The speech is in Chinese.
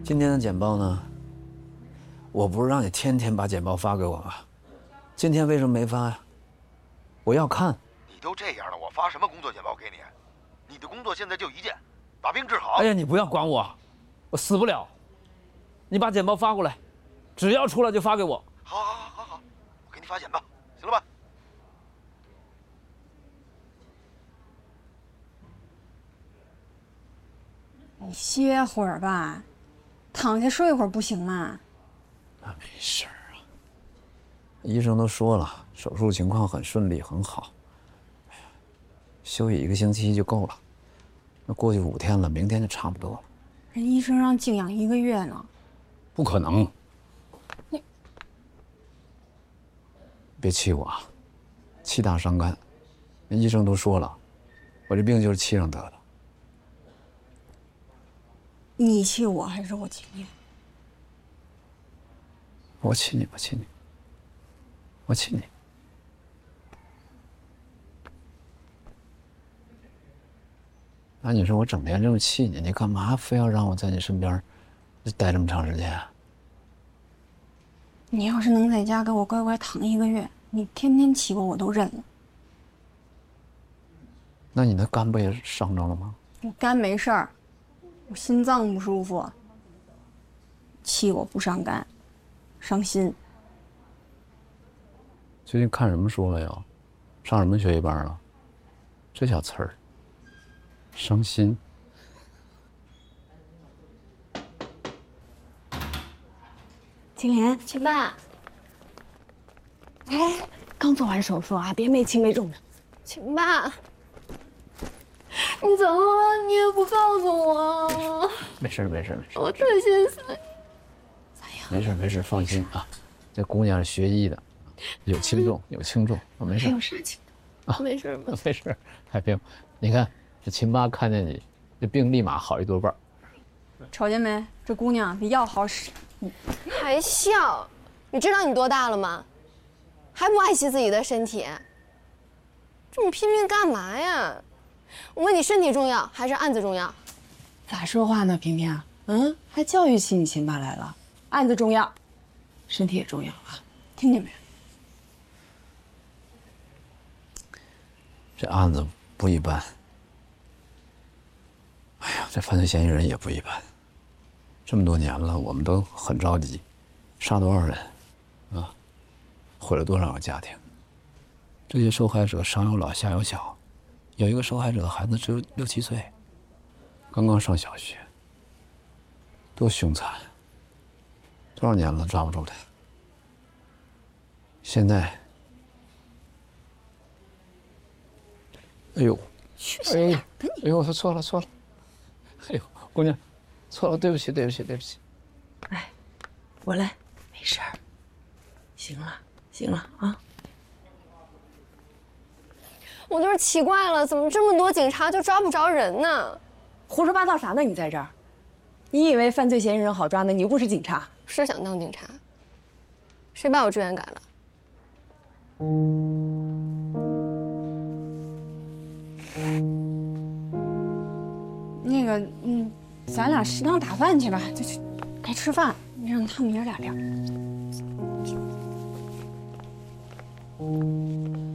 今天的简报呢？我不是让你天天把简报发给我吗？今天为什么没发呀？我要看。 你都这样了，我发什么工作简报给你？你的工作现在就一件，把病治好。 哎呀，你不要管我，我死不了。你把简报发过来，只要出来就发给我。 好，我给你发简报，行了吧？ 你歇会儿吧，躺下睡一会儿不行吗？ 那没事儿啊，医生都说了，手术情况很顺利，很好。哎呀，休息1个星期就够了。那过去5天了，明天就差不多了。 人医生让静养1个月呢。 不可能！ 你别气我啊，气大伤肝。人医生都说了，我这病就是气上得的。 你气我还是我气你？ 我气你，我气你，我气你。那你说我整天这么气你，你干嘛非要让我在你身边待这么长时间啊？ 你要是能在家给我乖乖躺1个月，你天天气我都认了。 那你的肝不也伤着了吗？ 我肝没事儿，我心脏不舒服。气我不伤肝，伤心。 最近看什么书了又？上什么学习班了？这小词儿，伤心。 青莲， 去爸。 哎，刚做完手术啊，别没轻没重的。 请爸，你怎么了？你也不告诉我。 没事没事没事， 我特心碎。 没事，放心啊。这姑娘是学医的，有轻重有轻重，我没事。 还有啥轻重？啊，没事吧？ 没事，太病。你看这秦八看见你，这病立马好1多半。 瞅见没？这姑娘比药好使。 还笑？你知道你多大了吗？还不爱惜自己的身体？这么拼命干嘛呀？我问你，身体重要还是案子重要？ 咋说话呢，萍萍？嗯，还教育起你秦爸来了。案子重要，身体也重要啊，听见没？ 这案子不一般。哎呀，这犯罪嫌疑人也不一般。这么多年了，我们都很着急，杀多少人，啊，毁了多少个家庭。这些受害者上有老下有小，有一个受害者的孩子只有6、7岁，刚刚上小学，多凶残！多少年了抓不住他，现在，哎呦，哎呦，我说错了，哎呦，姑娘，错了，对不起。 哎，我来，没事儿，行了啊。 我就是奇怪了，怎么这么多警察就抓不着人呢？ 胡说八道啥呢？你在这儿，你以为犯罪嫌疑人好抓呢？你又不是警察。 是想当警察，谁把我志愿改了？ 那个，咱俩食堂打饭去吧，就去该吃饭，让他们爷俩聊。